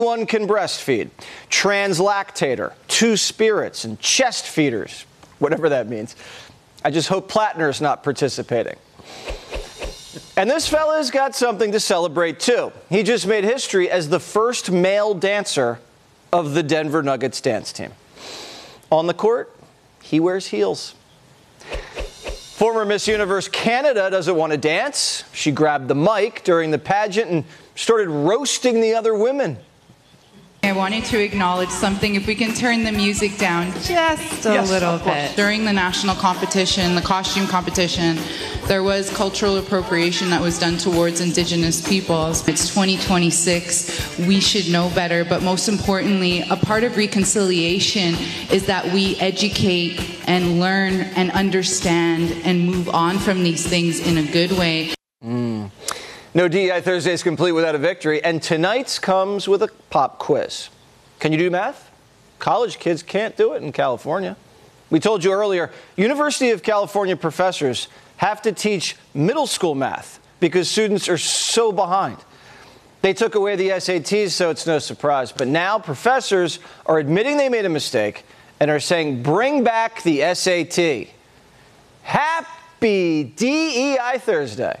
One can breastfeed, translactator, two spirits, and chest feeders, whatever that means. I just hope Plattner's not participating. And this fella's got something to celebrate, too. He just made history as the first male dancer of the Denver Nuggets dance team. On the court, he wears heels. Former Miss Universe Canada doesn't want to dance. She grabbed the mic during the pageant and started roasting the other women. I wanted to acknowledge something. If we can turn the music down just a little bit. During the national competition, the costume competition, there was cultural appropriation that was done towards Indigenous peoples. It's 2026. We should know better. But most importantly, a part of reconciliation is that we educate and learn and understand and move on from these things in a good way. No DEI Thursday is complete without a victory, and tonight's comes with a pop quiz. Can you do math? College kids can't do it in California. We told you earlier, University of California professors have to teach middle school math because students are so behind. They took away the SATs, so it's no surprise. But now professors are admitting they made a mistake and are saying, bring back the SAT. Happy DEI Thursday.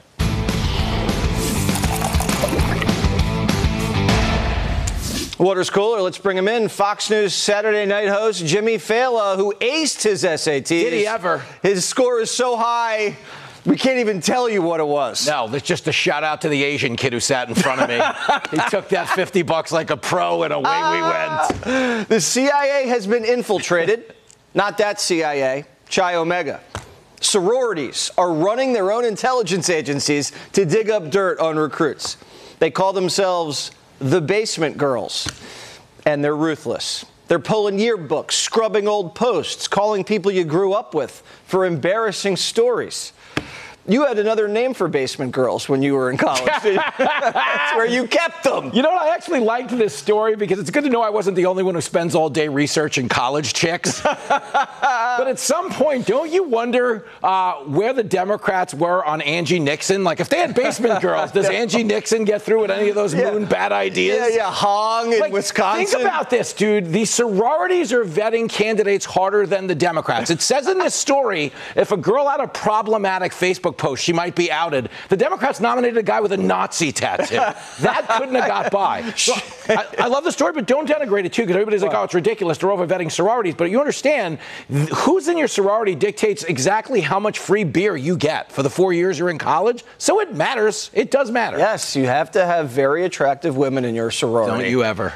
Water's cooler. Let's bring him in. Fox News Saturday night host Jimmy Failla, who aced his SATs. Did he ever? His score is so high, we can't even tell you what it was. No, that's just a shout out to the Asian kid who sat in front of me. He took that $50 like a pro, and away we went. The CIA has been infiltrated. Not that CIA, Chi Omega. Sororities are running their own intelligence agencies to dig up dirt on recruits. They call themselves the Basement Girls, and they're ruthless. They're pulling yearbooks, scrubbing old posts, calling people you grew up with for embarrassing stories. You had another name for Basement Girls when you were in college. That's where you kept them. You know what? I actually liked this story because it's good to know I wasn't the only one who spends all day researching college chicks. But at some point, don't you wonder where the Democrats were on Angie Nixon? Like, if they had Basement Girls, does Angie Nixon get through with any of those moon bad ideas? Yeah, Hong in Wisconsin. Think about this, dude. The sororities are vetting candidates harder than the Democrats. It says in this story, if a girl had a problematic Facebook post, she might be outed. The Democrats nominated a guy with a Nazi tattoo. That couldn't have got by. So, I love the story, but don't denigrate it too, because everybody's like, oh, it's ridiculous. They're over-vetting sororities. But you understand, who's in your sorority dictates exactly how much free beer you get for the 4 years you're in college. So it matters. It does matter. Yes, you have to have very attractive women in your sorority. Don't you ever.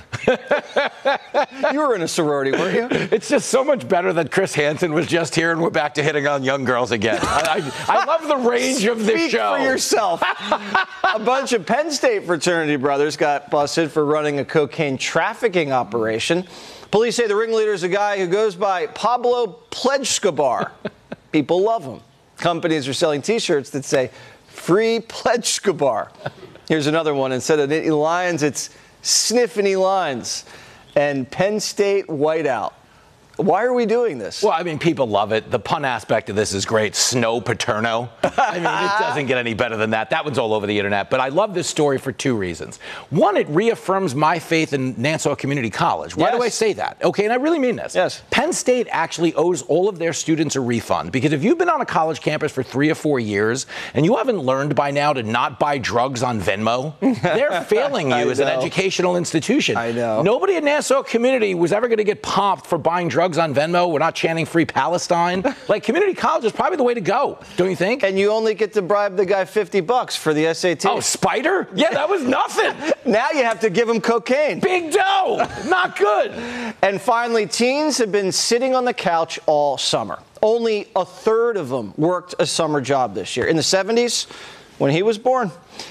You were in a sorority, weren't you? It's just so much better that Chris Hansen was just here and we're back to hitting on young girls again. I love the range of this show. Speak for yourself. A bunch of Penn State fraternity brothers got busted for running a cocaine trafficking operation. Police say the ringleader is a guy who goes by Pablo Pledgeskabar. People love him. Companies are selling T-shirts that say, "Free Pledgeskabar." Here's another one. Instead of knitting lines, it's sniffing lines. And Penn State whiteout. Why are we doing this? Well, I mean, people love it. The pun aspect of this is great. Snow Paterno. I mean, it doesn't get any better than that. That one's all over the internet. But I love this story for two reasons. One, it reaffirms my faith in Nassau Community College. Why do I say that? Okay, and I really mean this. Yes. Penn State actually owes all of their students a refund, because if you've been on a college campus for 3 or 4 years and you haven't learned by now to not buy drugs on Venmo, they're failing you as an educational institution. I know. Nobody at Nassau Community was ever going to get popped for buying drugs on Venmo. We're not chanting Free Palestine. Like, community college is probably the way to go, don't you think? And you only get to bribe the guy $50 for the SAT. Oh, Spider? Yeah, that was nothing. Now you have to give him cocaine. Big dough. Not good. And finally, teens have been sitting on the couch all summer. Only a third of them worked a summer job this year. In the 70s, when he was born,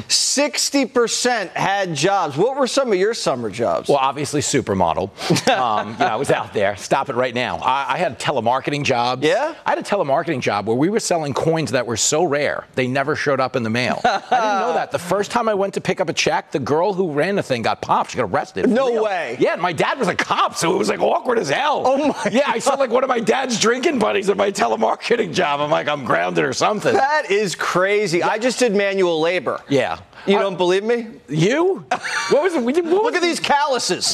60% had jobs. What were some of your summer jobs? Well, obviously supermodel. I was out there. Stop it right now. I had telemarketing jobs. Yeah? I had a telemarketing job where we were selling coins that were so rare, they never showed up in the mail. I didn't know that. The first time I went to pick up a check, the girl who ran the thing got popped. She got arrested. No way. Yeah, and my dad was a cop, so it was like awkward as hell. Oh, my Yeah, I saw like one of my dad's drinking buddies at my telemarketing job. I'm like, I'm grounded or something. That is crazy. I just did manual labor. Yeah. You don't believe me? You? What was it? Look at these calluses.